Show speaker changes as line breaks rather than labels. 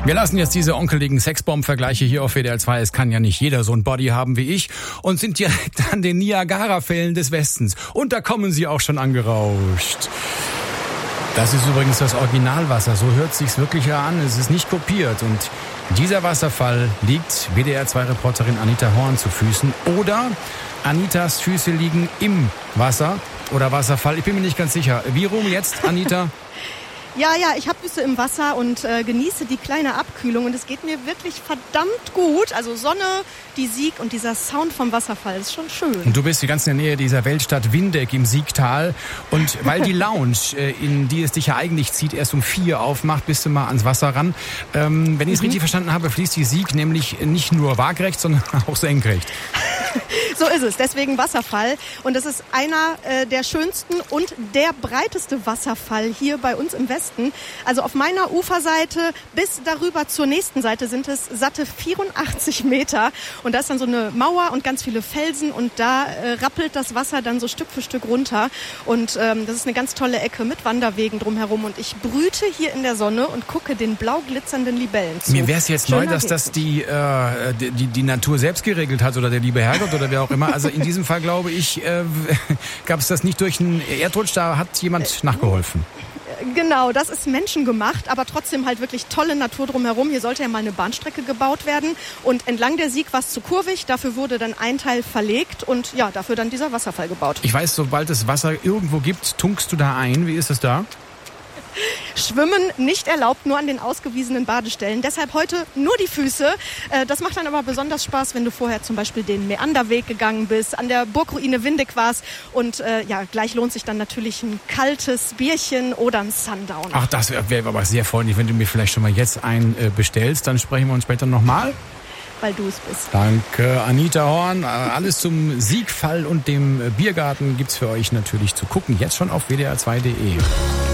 Wir lassen jetzt diese onkeligen Sexbomb-Vergleiche hier auf WDR 2. Es kann ja nicht jeder so ein Body haben wie ich. Und sind direkt an den Niagara-Fällen des Westens. Und da kommen sie auch schon angerauscht. Das ist übrigens das Originalwasser. So hört sich's wirklich an. Es ist nicht kopiert. Und dieser Wasserfall liegt WDR 2-Reporterin Anita Horn zu Füßen. Oder Anitas Füße liegen im Wasser oder Wasserfall. Ich bin mir nicht ganz sicher. Wie rum jetzt, Anita?
Ja, ich habe Füße im Wasser und genieße die kleine Abkühlung und es geht mir wirklich verdammt gut. Also Sonne, die Sieg und dieser Sound vom Wasserfall ist schon schön. Und
du bist ganz in der Nähe dieser Weltstadt Windeck im Siegtal und weil die Lounge, in die es dich ja eigentlich zieht, erst um 4 aufmacht, bist du mal ans Wasser ran. Wenn ich es richtig verstanden habe, fließt die Sieg nämlich nicht nur waagrecht, sondern auch senkrecht.
So ist es, deswegen Wasserfall. Und das ist einer der schönsten und der breiteste Wasserfall hier bei uns im Westen. Also auf meiner Uferseite bis darüber zur nächsten Seite sind es satte 84 Meter. Und da ist dann so eine Mauer und ganz viele Felsen und da rappelt das Wasser dann so Stück für Stück runter. Und das ist eine ganz tolle Ecke mit Wanderwegen drumherum. Und ich brüte hier in der Sonne und gucke den blau glitzernden Libellen zu.
Mir wäre es jetzt neu, dass das die Natur selbst geregelt hat oder der liebe Herrgott oder wer auch immer. Also in diesem Fall, glaube ich, gab es das nicht durch einen Erdrutsch, da hat jemand nachgeholfen.
Genau, das ist menschengemacht, aber trotzdem halt wirklich tolle Natur drumherum. Hier sollte ja mal eine Bahnstrecke gebaut werden und entlang der Sieg war es zu kurvig. Dafür wurde dann ein Teil verlegt und ja, dafür dann dieser Wasserfall gebaut.
Ich weiß, sobald es Wasser irgendwo gibt, tunkst du da ein. Wie ist es da?
Schwimmen nicht erlaubt, nur an den ausgewiesenen Badestellen. Deshalb heute nur die Füße. Das macht dann aber besonders Spaß, wenn du vorher zum Beispiel den Meanderweg gegangen bist, an der Burgruine Windeck warst. Und gleich lohnt sich dann natürlich ein kaltes Bierchen oder ein Sundowner.
Ach, das wäre aber sehr freundlich, wenn du mir vielleicht schon mal jetzt einen bestellst. Dann sprechen wir uns später nochmal.
Weil du es bist.
Danke, Anita Horn. Alles zum Siegfall und dem Biergarten gibt's für euch natürlich zu gucken. Jetzt schon auf wdr2.de.